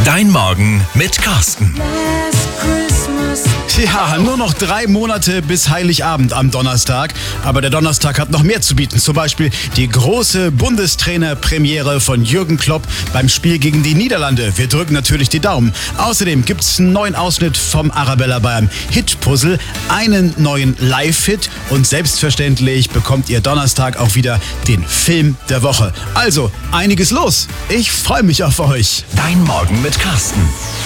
Dein Morgen mit Carsten. Ja, nur noch 3 Monate bis Heiligabend am Donnerstag. Aber der Donnerstag hat noch mehr zu bieten. Zum Beispiel die große Bundestrainer-Premiere von Jürgen Klopp beim Spiel gegen die Niederlande. Wir drücken natürlich die Daumen. Außerdem gibt es einen neuen Ausschnitt vom Arabella beim Hit-Puzzle, einen neuen Live-Hit und selbstverständlich bekommt ihr Donnerstag auch wieder den Film der Woche. Also, einiges los. Ich freue mich auf euch. Dein Morgen mit Carsten.